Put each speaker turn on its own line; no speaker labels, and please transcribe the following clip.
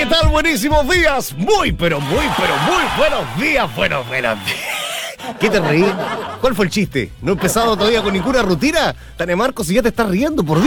¿qué tal? Buenísimos días. Muy buenos días. Buenos días. ¿Qué te reí? ¿Cuál fue el chiste? ¿No he empezado todavía con ninguna rutina? Tane Marcos, y ya te estás riendo, por Dios.